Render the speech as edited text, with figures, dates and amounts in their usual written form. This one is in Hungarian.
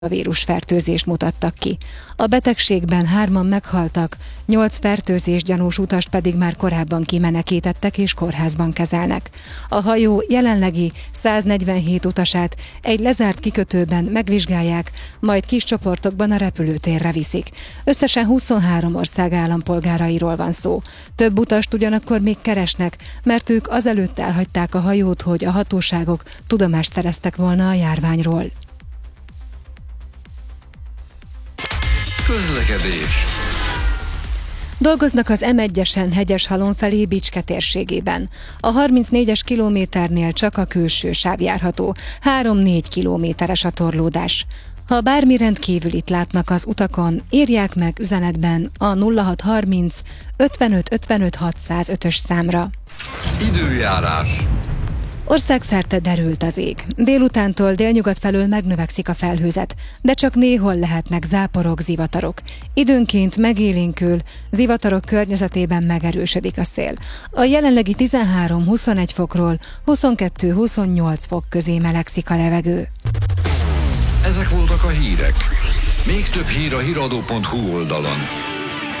vírusfertőzést mutattak ki. A betegségben 3-an meghaltak, 8 fertőzés gyanús utast pedig már korábban kimenekítettek és kórházban kezelnek. A hajó jelenlegi 147 utasát egy lezárt kikötőben megvizsgálják, majd kis csoportokban a repülőtérre viszik. Összesen 23 ország állampolgárairól van szó. Több utast ugyanakkor még keresnek, mert ők azelőtt elhagyták a hajót, hogy a hatóságok tudomást szereztek volna a járványról. Közlekedés. Dolgoznak az M1-esen Hegyeshalom felé Bicske térségében. A 34-es kilométernél csak a külső sáv járható, 3-4 kilométeres a torlódás. Ha bármi rendkívülit látnak az utakon, írják meg üzenetben a 0630 55 55 605-ös számra. Időjárás. Országszerte derült az ég. Délutántól délnyugat felől megnövekszik a felhőzet, de csak néhol lehetnek záporok, zivatarok. Időnként megélénkül, zivatarok környezetében megerősödik a szél. A jelenlegi 13-21 fokról 22-28 fok közé melegszik a levegő. Ezek voltak a hírek. Még több hír a hiradó.hu oldalon.